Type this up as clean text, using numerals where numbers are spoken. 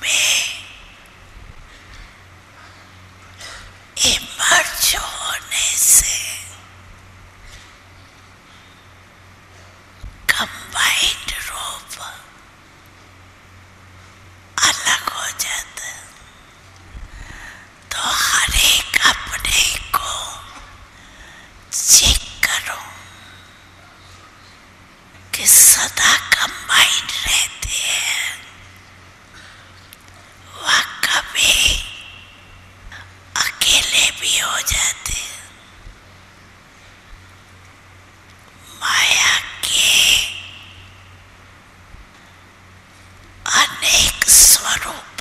में इमर्ज होने से कंबाइंड रूप अलग हो जाता है। तो हर एक अपने को चेक करो कि सदा कंबाइंड रहते हैं, वह कभी अकेले भी हो जाते हैं। माया के अनेक स्वरूप